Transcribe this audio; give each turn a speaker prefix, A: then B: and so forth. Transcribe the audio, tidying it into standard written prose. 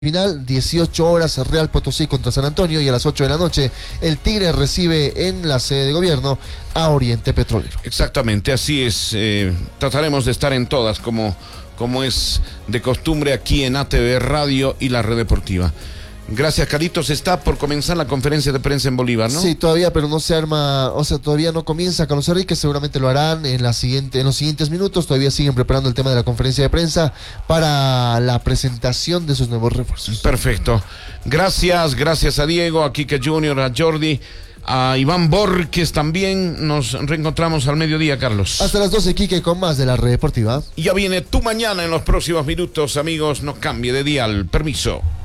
A: Final, 18 horas, Real Potosí contra San Antonio, y a las 8 de la noche el Tigre recibe en la sede de gobierno a Oriente Petrolero.
B: Exactamente, así es. Trataremos de estar en todas como es de costumbre aquí en ATV Radio y la Red Deportiva. Gracias, Carlitos. Está por comenzar la conferencia de prensa en Bolívar, ¿no?
A: Sí, todavía, pero no se arma, todavía no comienza Carlos Enrique, seguramente lo harán en los siguientes minutos. Todavía siguen preparando el tema de la conferencia de prensa para la presentación de sus nuevos refuerzos.
B: Perfecto. Gracias a Diego, a Quique Junior, a Jordi, a Iván Borges también. Nos reencontramos al mediodía, Carlos.
A: Hasta las 12, Quique, con más de la Red Deportiva.
B: Y ya viene Tu Mañana en los próximos minutos, amigos. No cambie de dial. Permiso.